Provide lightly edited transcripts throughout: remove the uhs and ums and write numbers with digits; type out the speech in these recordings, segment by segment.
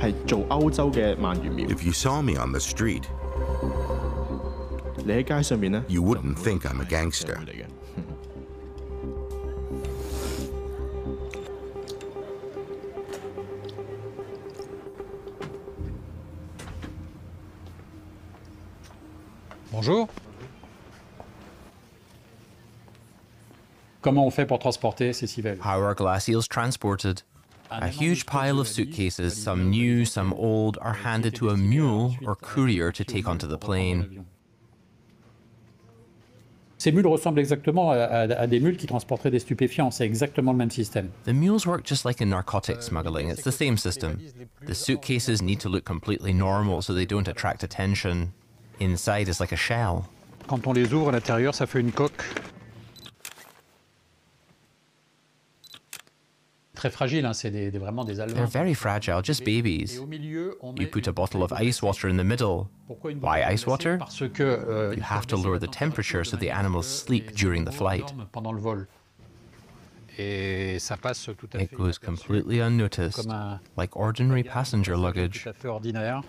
係做歐洲嘅鰻魚苗。 If you saw me on the street, 你喺街上面咧 you wouldn't think I'm a gangster. 嚟嘅。 Bonjour. Comment on fait pour transporter ces civelles? How are glass eels transported? A huge pile of suitcases, some new, some old, are handed to a mule or courier to take onto the plane. Ces mules ressemblent exactement à des mules qui transporteraient des stupéfiants. C'est exactement le même système. The mules work just like in narcotic smuggling. It's the same system. The suitcases need to look completely normal so they don't attract attention. Inside is like a shell. Quand on les ouvre à l'intérieur, ça fait une coque. Très fragile, hein, c'est vraiment des They're alevins. very fragile, just babies. Et au milieu, on You met put a bottle of ice water in the middle. Pourquoi une Why bouteille ice glacée? water? Parce que You have to lower the temperature so the animals sleep during the flight. Pendant le vol. Et ça passe tout à It fait goes completely unnoticed, comme un like ordinary passenger luggage. tout à fait ordinaire.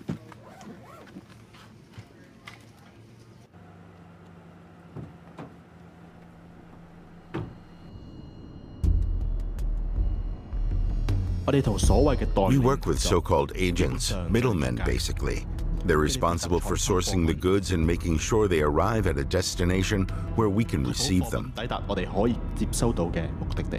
We work with so-called agents, middlemen basically. They're responsible for sourcing the goods and making sure they arrive at a destination where we can receive them. 抵達我哋可以接收到嘅目的地。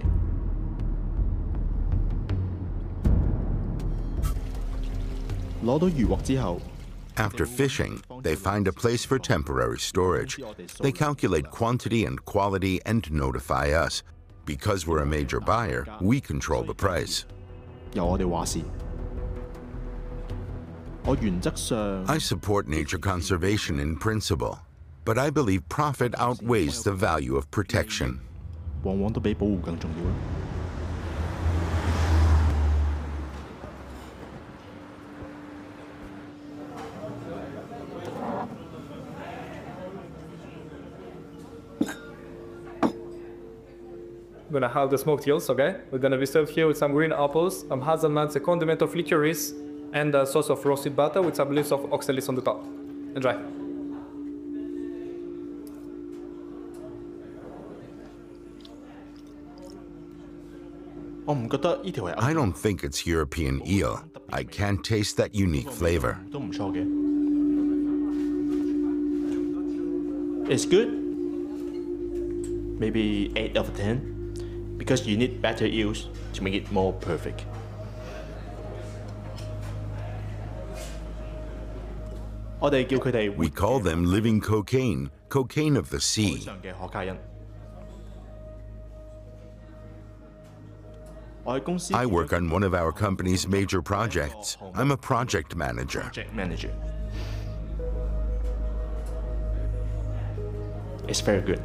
攞到漁獲之後， After fishing, they find a place for temporary storage. They calculate quantity and quality and notify us. Because we're a major buyer, we control the price. 由我哋話事。我原則上 I support nature conservation in principle, but I believe profit outweighs the value of protection. 往往都比保護更重要啦。 We're gonna have the smoked eels, okay? We're gonna be served here with some green apples, some hazelnuts, a condiment of licorice, and a sauce of roasted butter with some leaves of oxalis on the top. Enjoy. I don't think it's European eel. I can't taste that unique flavor. 都唔錯嘅。It's good. Maybe 8 out of 10. Because you need better eels to make it more perfect. We call them living cocaine, cocaine of the sea. 上嘅可卡因。我喺公司 I work on one of our company's major projects. I'm a project manager. project manager. It's very good.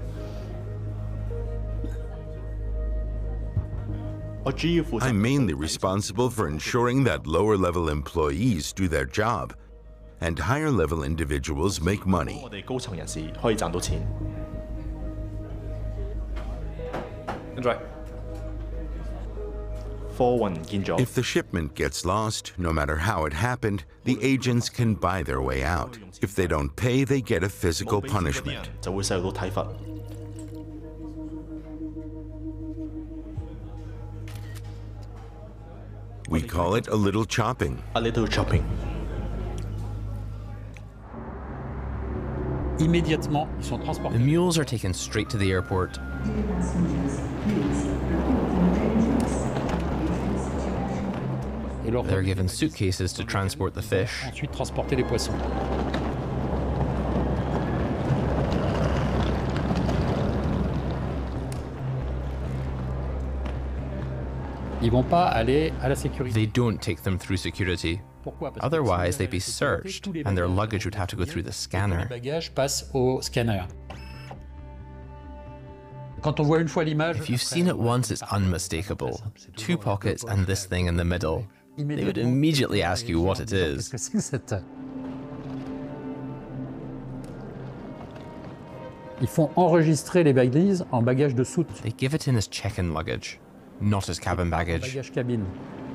I'm mainly responsible for ensuring that lower-level employees do their job and higher-level individuals make money. 我哋高層人士可以賺到錢。 Enjoy. 貨運唔見咗， If the shipment gets lost, no matter how it happened, the agents can buy their way out. If they don't pay, they get a physical punishment. 就會受到體罰。 We call it a little chopping. A little chopping. Immédiatement, ils sont The transportés. mules are taken straight to the airport. Et leur They're given suitcases to transport the fish. ensuite transporter les poissons. Ils vont pas aller à la sécurité. They don't take them through security. Pourquoi? Parce que Otherwise, si they'd be la sécurité, searched, tous les and their bagages luggage would have to go through the Les scanner. bagages passent au scanner. Quand on voit une fois l'image, If you've seen it once, it's unmistakable. 2 pockets and this thing in the middle. They would immediately ask you what it qu'est-ce is. que c'est que cette... Ils font enregistrer les balises en bagages de soute, They give it in as check-in luggage, not as cabin baggage. bagages cabine.